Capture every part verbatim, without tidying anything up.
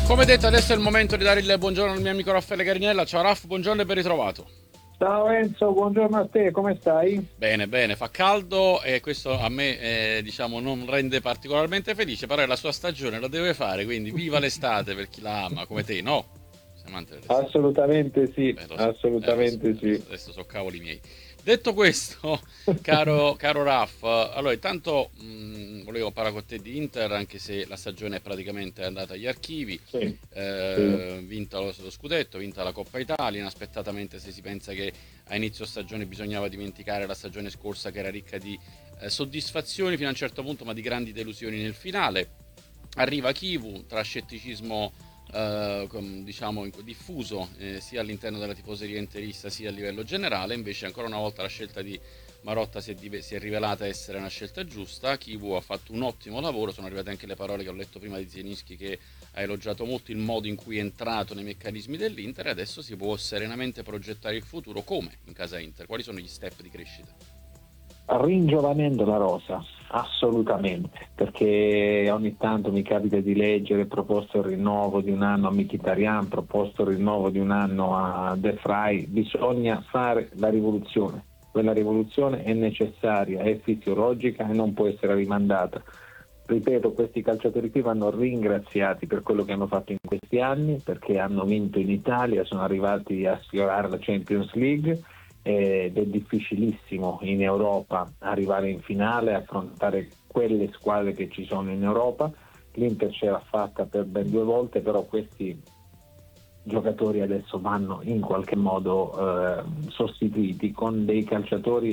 Come detto, adesso è il momento di dare il buongiorno al mio amico Raffaele Carinella. Ciao Raff, buongiorno e ben ritrovato. Ciao Enzo, buongiorno a te, come stai? Bene, bene, fa caldo e questo a me eh, diciamo non rende particolarmente felice, però è la sua stagione, la deve fare, quindi viva l'estate per chi la ama, come te, no? Sei amante dell'estate? Assolutamente sì, Eh, lo so, eh, lo so, assolutamente eh, lo so, sì. adesso so cavoli miei. Detto questo, caro, caro Raff, allora intanto mh, volevo parlare con te di Inter, anche se la stagione è praticamente andata agli archivi, Sì, sì. eh, vinta lo, lo scudetto, vinta la Coppa Italia, inaspettatamente se si pensa che a inizio stagione bisognava dimenticare la stagione scorsa che era ricca di eh, soddisfazioni fino a un certo punto, ma di grandi delusioni nel finale. Arriva Kivu tra scetticismo eh, com- diciamo diffuso eh, sia all'interno della tifoseria interista sia a livello generale, invece ancora una volta la scelta di Marotta si è, dive- si è rivelata essere una scelta giusta. Kivu ha fatto un ottimo lavoro, sono arrivate anche le parole che ho letto prima di Zielinski, che ha elogiato molto il modo in cui è entrato nei meccanismi dell'Inter, e adesso si può serenamente progettare il futuro. Come in casa Inter? Quali sono gli step di crescita? Ringiovanendo la rosa, assolutamente, perché ogni tanto mi capita di leggere proposto il rinnovo di un anno a Mkhitaryan, proposto il rinnovo di un anno a De Vrij. Bisogna fare la rivoluzione, quella rivoluzione è necessaria, è fisiologica e non può essere rimandata. Ripeto, questi calciatori qui vanno ringraziati per quello che hanno fatto in questi anni, perché hanno vinto in Italia, sono arrivati a sfiorare la Champions League ed è difficilissimo in Europa arrivare in finale, affrontare quelle squadre che ci sono in Europa. L'Inter ce l'ha fatta per ben due volte, però questi giocatori adesso vanno in qualche modo eh, sostituiti con dei calciatori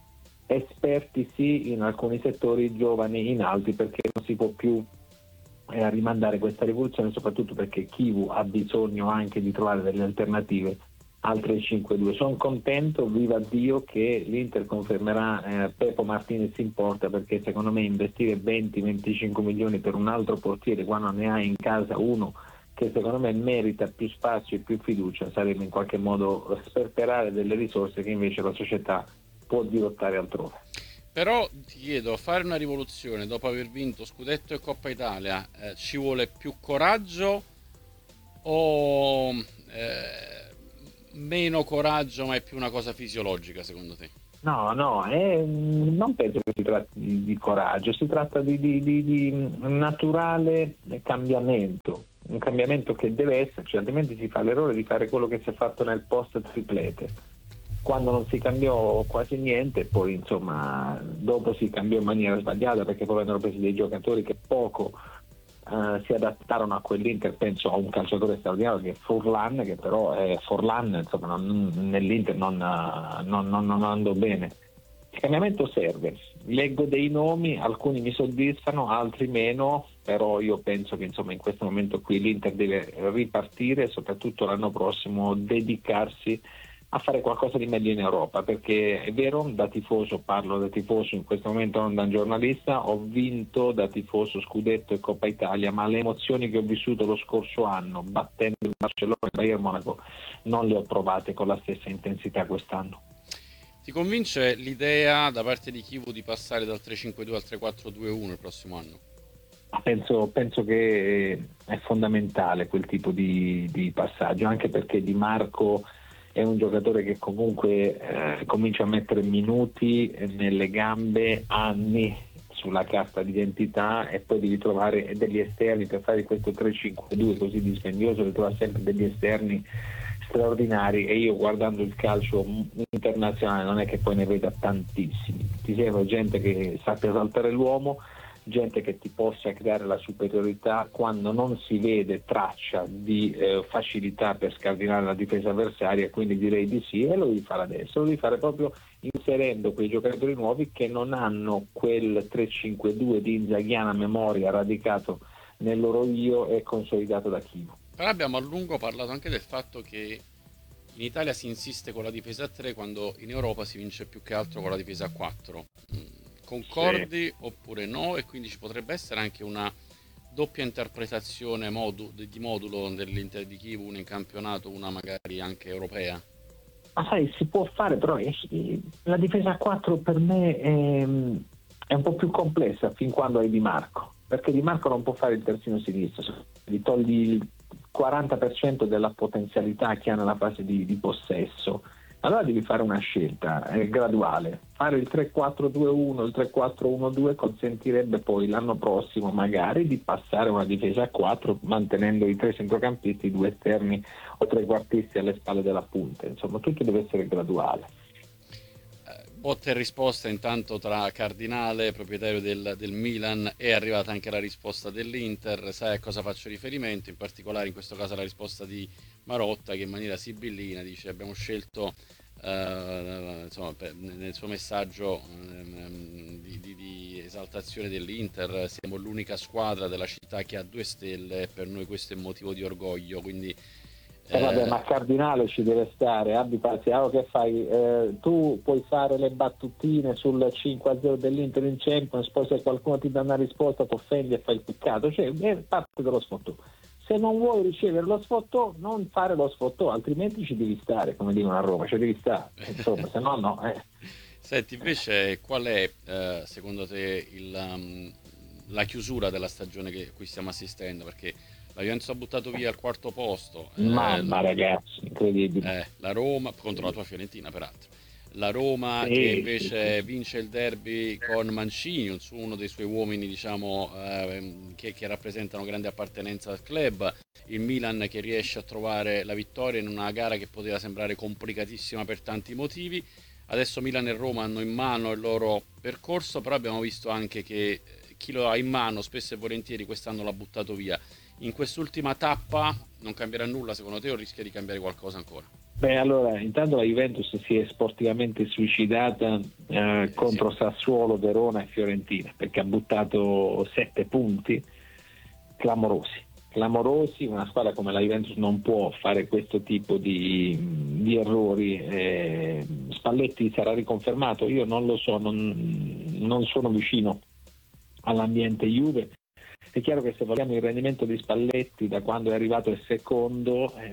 esperti sì in alcuni settori, giovani in altri, perché non si può più eh, rimandare questa rivoluzione, soprattutto perché Kivu ha bisogno anche di trovare delle alternative al tre cinque due. Sono contento, viva Dio, che l'Inter confermerà eh, Pepo Martinez in porta, perché secondo me investire venti venticinque milioni per un altro portiere quando ne hai in casa uno che secondo me merita più spazio e più fiducia sarebbe in qualche modo sperperare delle risorse che invece la società può dirottare altrove. Però ti chiedo, fare una rivoluzione dopo aver vinto Scudetto e Coppa Italia, eh, ci vuole più coraggio o eh, meno coraggio, ma è più una cosa fisiologica secondo te? No, no, è, non penso che si tratti di, di coraggio, si tratta di, di, di, di naturale cambiamento, un cambiamento che deve esserci, altrimenti si fa l'errore di fare quello che si è fatto nel post triplete, quando non si cambiò quasi niente, poi insomma dopo si cambiò in maniera sbagliata, perché poi vennero presi dei giocatori che poco Uh, si adattarono a quell'Inter. Penso a un calciatore straordinario che è Forlan, che però è Forlan, insomma, non, nell'Inter non, uh, non, non, non andò bene. Il cambiamento serve, leggo dei nomi, alcuni mi soddisfano, altri meno, però io penso che insomma in questo momento qui l'Inter deve ripartire e soprattutto l'anno prossimo dedicarsi a fare qualcosa di meglio in Europa, perché è vero, da tifoso, parlo da tifoso in questo momento, non da giornalista, ho vinto da tifoso Scudetto e Coppa Italia, ma le emozioni che ho vissuto lo scorso anno battendo il Barcellona e il Bayern Monaco non le ho provate con la stessa intensità quest'anno. Ti convince l'idea da parte di Kivu di passare dal tre cinque due al tre quattro due uno il prossimo anno? Penso, penso che è fondamentale quel tipo di, di passaggio, anche perché Di Marco è un giocatore che comunque eh, comincia a mettere minuti nelle gambe, anni sulla carta d'identità, e poi devi trovare degli esterni per fare questo tre cinque due così dispendioso, devi trovare sempre degli esterni straordinari, e io guardando il calcio internazionale non è che poi ne veda tantissimi. Ti serve gente che sappia saltare l'uomo, gente che ti possa creare la superiorità quando non si vede traccia di eh, facilità per scardinare la difesa avversaria, quindi direi di sì, e lo devi fare adesso, lo devi fare proprio inserendo quei giocatori nuovi che non hanno quel tre cinque due di inzaghiana memoria radicato nel loro io e consolidato da Chino. Però abbiamo a lungo parlato anche del fatto che in Italia si insiste con la difesa a tre quando in Europa si vince più che altro con la difesa a quattro. Sì. Concordi oppure no? E quindi ci potrebbe essere anche una doppia interpretazione modu- di modulo dell'Inter di Kivu, una in campionato, una magari anche europea? Ma sai, si può fare, però eh, la difesa a quattro per me è, è un po' più complessa fin quando hai Di Marco, perché Di Marco non può fare il terzino sinistro, se gli togli il, quaranta per cento della potenzialità che ha nella fase di, di possesso, allora devi fare una scelta eh, graduale. Fare il tre quattro due uno, il tre quattro uno due consentirebbe poi l'anno prossimo magari di passare una difesa a quattro mantenendo i tre centrocampisti, i due esterni o trequartisti alle spalle della punta. Insomma, tutto deve essere graduale. Botta e risposta intanto tra Cardinale, proprietario del, del Milan, è arrivata anche la risposta dell'Inter. Sai a cosa faccio riferimento? In particolare in questo caso la risposta di Marotta, che in maniera sibillina dice: abbiamo scelto eh, insomma, per, nel suo messaggio eh, di, di, di esaltazione dell'Inter, siamo l'unica squadra della città che ha due stelle e per noi questo è motivo di orgoglio. Quindi Eh, vabbè, ma Cardinale ci deve stare, abbi pazienza. Allora che fai? Eh, tu puoi fare le battutine sul cinque a zero dell'Inter in Champions, poi se qualcuno ti dà una risposta ti offendi e fai il peccato, cioè è parte dello sfottò. Se non vuoi ricevere lo sfottò, non fare lo sfottò, altrimenti ci devi stare, come dicono a Roma, ci devi stare, insomma, se no no. Eh. Senti, invece qual è eh, secondo te il, um, la chiusura della stagione che cui stiamo assistendo? Perché la Juventus ha buttato via al quarto posto. Mamma eh, ragazzi, incredibile. Eh, la Roma, contro la tua Fiorentina peraltro. La Roma sì, che invece sì, sì. vince il derby con Mancini, uno dei suoi uomini diciamo eh, che, che rappresentano grande appartenenza al club. Il Milan che riesce a trovare la vittoria in una gara che poteva sembrare complicatissima per tanti motivi. Adesso Milan e Roma hanno in mano il loro percorso, però abbiamo visto anche che chi lo ha in mano spesso e volentieri quest'anno l'ha buttato via. In quest'ultima tappa non cambierà nulla secondo te o rischia di cambiare qualcosa ancora? Beh, allora, intanto la Juventus si è sportivamente suicidata eh, Eh, contro sì. Sassuolo, Verona e Fiorentina, perché ha buttato sette punti clamorosi. Clamorosi, una squadra come la Juventus non può fare questo tipo di, di errori. Eh, Spalletti sarà riconfermato? Io non lo so, non, non sono vicino all'ambiente Juve. È chiaro che se vogliamo il rendimento di Spalletti da quando è arrivato il secondo, eh,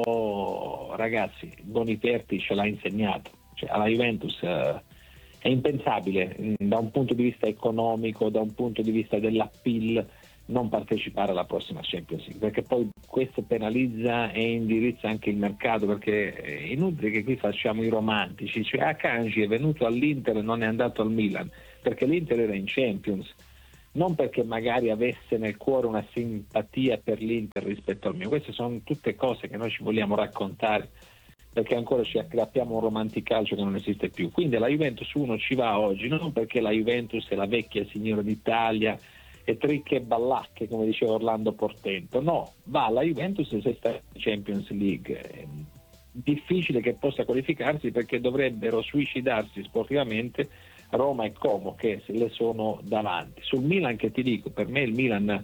però ragazzi, Boniperti ce l'ha insegnato, cioè, alla Juventus eh, è impensabile mh, da un punto di vista economico, da un punto di vista dell'appeal, non partecipare alla prossima Champions League, perché poi questo penalizza e indirizza anche il mercato, perché è inutile che qui facciamo i romantici, cioè Akanji è venuto all'Inter e non è andato al Milan, perché l'Inter era in Champions, non perché magari avesse nel cuore una simpatia per l'Inter rispetto al mio. Queste sono tutte cose che noi ci vogliamo raccontare, perché ancora ci aggrappiamo a un romanticalcio che non esiste più. Quindi la Juventus uno ci va oggi, non perché la Juventus è la vecchia signora d'Italia e tricche e ballacche, come diceva Orlando Portento, no, va alla Juventus se sta in Champions League. È difficile che possa qualificarsi perché dovrebbero suicidarsi sportivamente Roma e Como, che se le sono davanti. Sul Milan, che ti dico, per me il Milan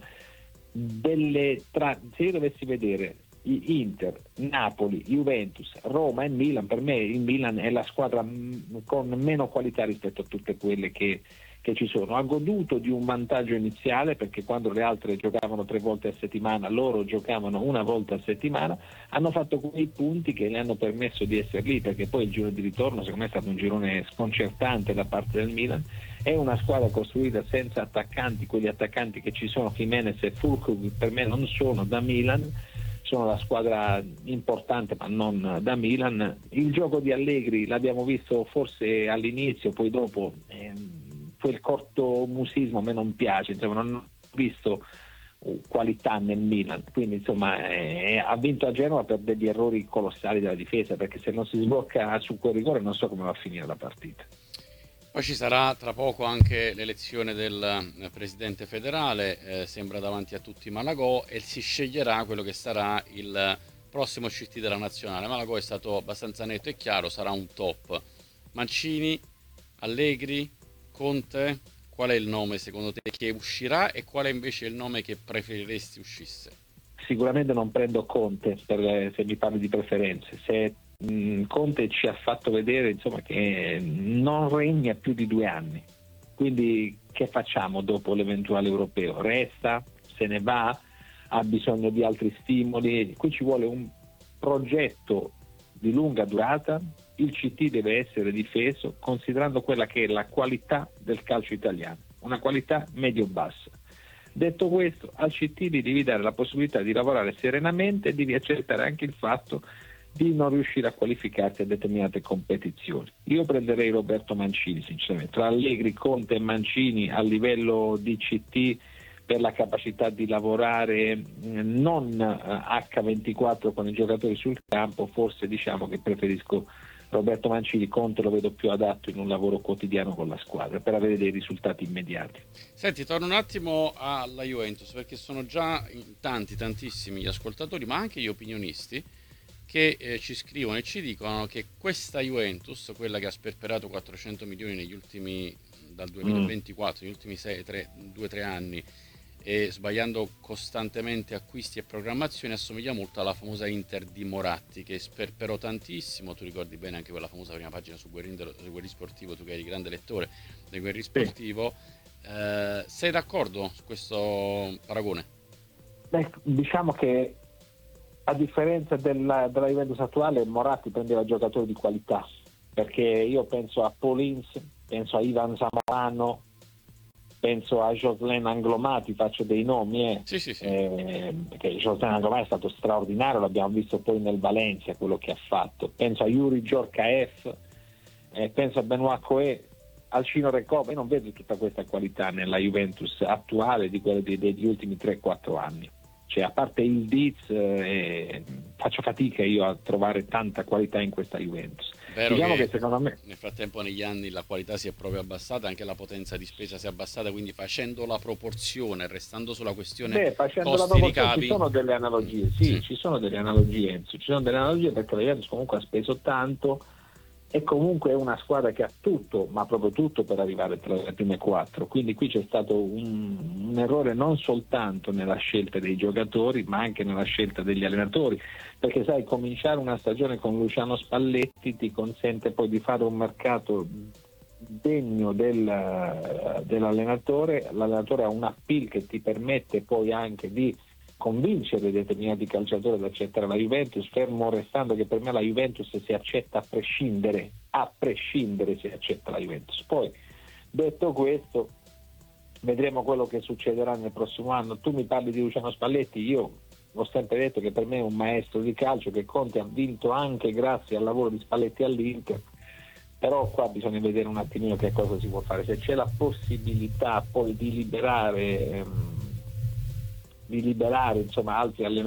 delle tra... se io dovessi vedere Inter, Napoli, Juventus, Roma e Milan, per me il Milan è la squadra con meno qualità rispetto a tutte quelle che, che ci sono. Ha goduto di un vantaggio iniziale, perché quando le altre giocavano tre volte a settimana, loro giocavano una volta a settimana, hanno fatto quei punti che le hanno permesso di essere lì, perché poi il giro di ritorno secondo me è stato un girone sconcertante da parte del Milan. È una squadra costruita senza attaccanti, quegli attaccanti che ci sono, Jimenez e Fulkrug, per me non sono da Milan, sono la squadra importante ma non da Milan. Il gioco di Allegri l'abbiamo visto forse all'inizio, poi dopo ehm, quel cortomusismo a me non piace, insomma non ho visto qualità nel Milan, quindi insomma eh, ha vinto a Genova per degli errori colossali della difesa, perché se non si sblocca su quel rigore non so come va a finire la partita. Poi ci sarà tra poco anche l'elezione del presidente federale, eh, sembra davanti a tutti Malagò, e si sceglierà quello che sarà il prossimo C T della nazionale. Malagò è stato abbastanza netto e chiaro, sarà un top. Mancini, Allegri, Conte, qual è il nome secondo te che uscirà e qual è invece il nome che preferiresti uscisse? Sicuramente non prendo Conte, per, se mi parli di preferenze. Se mh, Conte ci ha fatto vedere insomma che non regna più di due anni, quindi che facciamo dopo l'eventuale europeo? Resta, se ne va, ha bisogno di altri stimoli. Qui ci vuole un progetto di lunga durata. Il C T deve essere difeso considerando quella che è la qualità del calcio italiano, una qualità medio-bassa. Detto questo, al C T gli devi dare la possibilità di lavorare serenamente e devi accettare anche il fatto di non riuscire a qualificarsi a determinate competizioni. Io prenderei Roberto Mancini, sinceramente, tra Allegri, Conte e Mancini a livello di C T, per la capacità di lavorare non acca ventiquattro con i giocatori sul campo, forse diciamo che preferisco Roberto Mancini. Conte lo vedo più adatto in un lavoro quotidiano con la squadra per avere dei risultati immediati. Senti, torno un attimo alla Juventus, perché sono già tanti, tantissimi gli ascoltatori, ma anche gli opinionisti, che eh, ci scrivono e ci dicono che questa Juventus, quella che ha sperperato quattrocento milioni negli ultimi, dal duemilaventiquattro, mm. negli ultimi due tre anni, e sbagliando costantemente acquisti e programmazioni, assomiglia molto alla famosa Inter di Moratti, che sperperò tantissimo. Tu ricordi bene anche quella famosa prima pagina su Guerri, su Guerri Sportivo, tu che eri grande lettore di Guerri Sportivo. Sì. Eh, sei d'accordo su questo paragone? Beh, diciamo che a differenza della, della Juventus attuale, Moratti prendeva giocatori di qualità, perché io penso a Paulins, penso a Ivan Zamorano, penso a Jocelyn Anglomati, faccio dei nomi, eh. Sì, sì, sì. Eh, perché Jocelyn Anglomati è stato straordinario, l'abbiamo visto poi nel Valencia, quello che ha fatto. Penso a Yuri Djorkaeff, eh, penso a Benoit Coé, al Cino Recoba. Io non vedo tutta questa qualità nella Juventus attuale di quella dei, degli ultimi tre quattro anni. Cioè, a parte il Diz, eh, faccio fatica io a trovare tanta qualità in questa Juventus. Vero diciamo che, che secondo me nel frattempo negli anni la qualità si è proprio abbassata, anche la potenza di spesa si è abbassata, quindi facendo la proporzione, restando sulla questione Beh, facendo costi la proporzione, ricavi, ci sono delle analogie, sì, sì, ci sono delle analogie, Enzo, ci sono delle analogie perché la Juventus comunque ha speso tanto e comunque è una squadra che ha tutto, ma proprio tutto per arrivare tra le prime quattro, quindi qui c'è stato un, un errore non soltanto nella scelta dei giocatori, ma anche nella scelta degli allenatori, perché sai, cominciare una stagione con Luciano Spalletti ti consente poi di fare un mercato degno del, dell'allenatore. L'allenatore ha un appeal che ti permette poi anche di convincere determinati calciatori ad accettare la Juventus, fermo restando che per me la Juventus si accetta a prescindere, a prescindere si accetta la Juventus. Poi, detto questo, vedremo quello che succederà nel prossimo anno. Tu mi parli di Luciano Spalletti, io ho sempre detto che per me è un maestro di calcio, che Conte ha vinto anche grazie al lavoro di Spalletti all'Inter, però qua bisogna vedere un attimino che cosa si può fare, se c'è la possibilità poi di liberare ehm, di liberare insomma altri allenatori